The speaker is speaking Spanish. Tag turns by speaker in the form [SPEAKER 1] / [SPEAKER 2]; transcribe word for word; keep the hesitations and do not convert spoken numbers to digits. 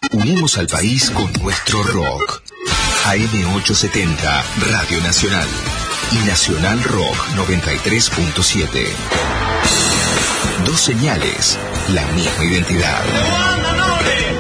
[SPEAKER 1] Unimos al país con nuestro rock. A M ochocientos setenta, Radio Nacional. Y Nacional Rock noventa y tres punto siete. Dos señales, la misma identidad.